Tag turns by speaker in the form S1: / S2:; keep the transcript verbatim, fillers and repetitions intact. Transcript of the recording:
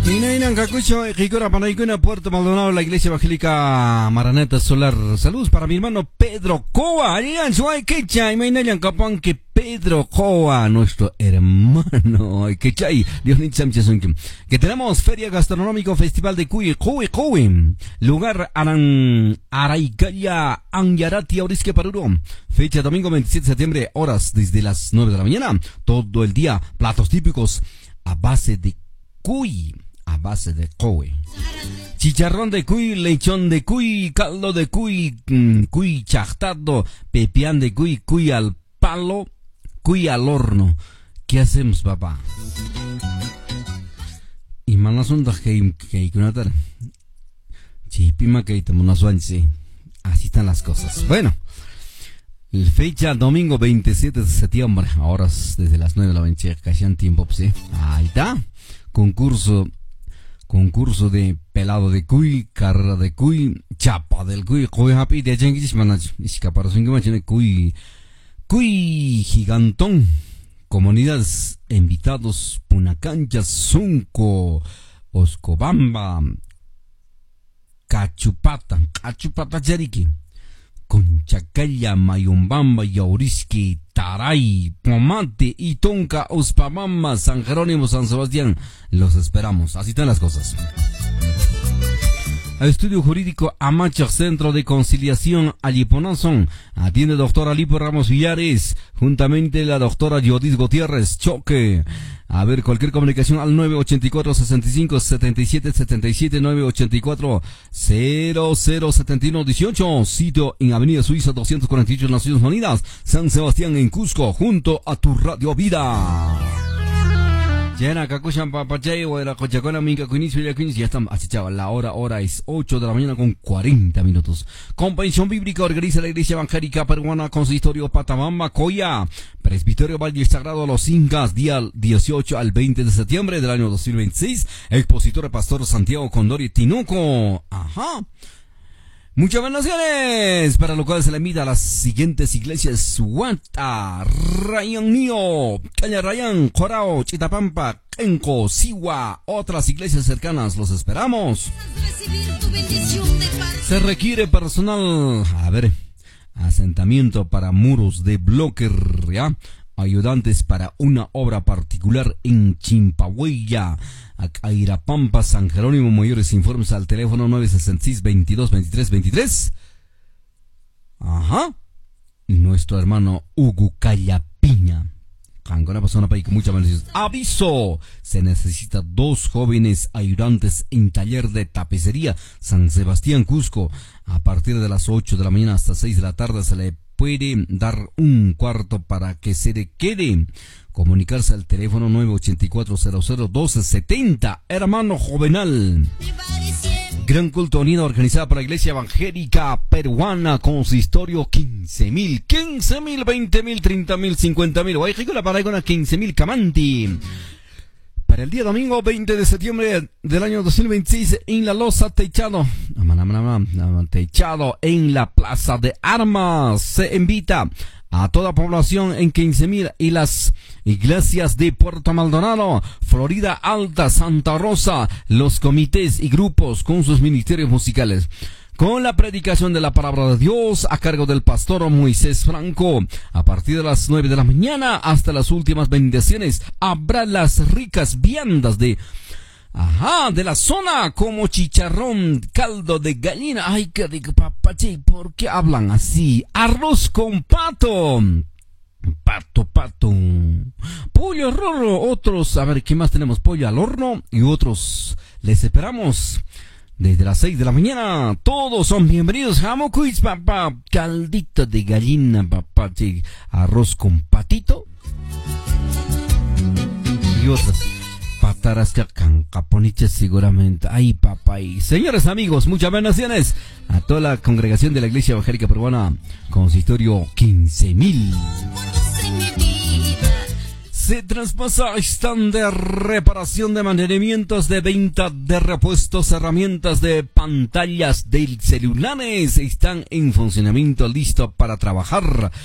S1: Inainan Cacucho, Jicora Panaicuna, Puerto Maldonado, la Iglesia Evangélica Maranata Solar. Saludos para mi hermano Pedro Coa. Alian Suay Quecha, Imainayan Capán que Pedro Coa, nuestro hermano. Quechay, Dios ni Samchesunkim. Que tenemos Feria Gastronómico Festival de Cuy, Cuy, Cuy. Lugar Aran, Araicaya, Anyarati, Aurisque Paruro. Fecha domingo veintisiete de septiembre, horas desde las nueve de la mañana. Todo el día, platos típicos a base de cuy. A base de cuy. Chicharrón de cuy, lechón de cuy, caldo de cuy, mmm, cuy chachtado, pepián de cuy, cuy al palo, cuy al horno. ¿Qué hacemos, papá? Y malas ondas que hay que notar. Chipima que sí. Así están las cosas. Bueno, fecha domingo veintisiete de septiembre, ahora desde las nueve de la mañana, casi en tiempo, ¿sí? Ahí está. Concurso. Concurso de pelado de cuy, carrera de cuy, chapa del cuy, cuy happy de Jenkins manach, escaparación que mantiene cuy, cuy gigantón, comunidades, invitados, Punacancha, Zunco, Oscobamba, Cachupata, Cachupata Chariqui, Conchacaya, Mayumbamba, Yaurisqui, Taray, Pomate, Itonca, Uspamamba, San Jerónimo, San Sebastián. Los esperamos. Así están las cosas. El Estudio Jurídico Amacha, Centro de Conciliación Aliponazón. Atiende doctora Lipo Ramos Villares, juntamente la doctora Yodis Gutiérrez Choque. A ver, cualquier comunicación al nueve ochenta y cuatro, sesenta y cinco, setenta y siete, setenta y siete, nueve ochenta y cuatro, cero cero setenta y uno, dieciocho. Sitio en Avenida Suiza doscientos cuarenta y ocho, Naciones Unidas, San Sebastián en Cusco, junto a tu Radio Vida. Llena Kakushan Papachay o la Cochacona Minca Cuinis y ya están achichados. La hora, hora es ocho de la mañana con cuarenta minutos. Convención Bíblica organiza la Iglesia Evangélica Peruana Consistorio Patamamba Coya. Presbiterio Valle Sagrado Los Incas, día dieciocho al veinte de septiembre del año dos mil veintiséis. Expositor el Pastor Santiago Condori Tinoco. Ajá. Muchas bendiciones para lo cual se le invita a las siguientes iglesias: Huanta, Rayan Mío, Caña Rayan, Corao, Chitapampa, Kenco, Siwa. Otras iglesias cercanas, los esperamos. Se requiere personal, a ver, asentamiento para muros de bloque, ¿ya? Ayudantes para una obra particular en Chimpahuella, Acairapampa, San Jerónimo. Mayores informes al teléfono nueve sesenta y seis, veintidós, veintitrés, veintitrés. Ajá. Y nuestro hermano Hugo Callapiña. Cangona persona para que muchas veces. Aviso. Se necesita dos jóvenes ayudantes en taller de tapicería San Sebastián, Cusco. A partir de las ocho de la mañana hasta seis de la tarde se le puede dar un cuarto para que se le quede. Comunicarse al teléfono nueve ochenta y cuatro, cero cero, doce setenta. Hermano Jovenal. Gran culto unido organizada por la Iglesia Evangélica Peruana. Consistorio quince mil, quince mil, veinte mil, treinta mil, cincuenta mil. Guayjicola para con quince mil Camanti. Para el día domingo veinte de septiembre del año dos mil veintiséis en la Loza Techado, Techado en la Plaza de Armas, se invita a toda población en quince mil y las iglesias de Puerto Maldonado, Florida Alta, Santa Rosa, los comités y grupos con sus ministerios musicales. Con la predicación de la palabra de Dios a cargo del pastor Moisés Franco. A partir de las nueve de la mañana hasta las últimas bendiciones habrá las ricas viandas de, ajá, de la zona, como chicharrón, caldo de gallina. Ay, qué rico, papache, ¿por qué hablan así? Arroz con pato. Pato, pato. Pollo rorro. Otros, a ver, ¿qué más tenemos? Pollo al horno y otros les esperamos. Desde las seis de la mañana, todos son bienvenidos. Jamocuis, papá, caldito de gallina, papá, arroz con patito. Y otras pataras caponiches seguramente. Ay, papá. Y señores amigos, muchas bendiciones a toda la congregación de la Iglesia Evangélica Peruana, Consistorio quince mil. Se traspasa stand de reparación de mantenimientos, de venta de repuestos, herramientas de pantallas de celulares. Están en funcionamiento, listo para trabajar.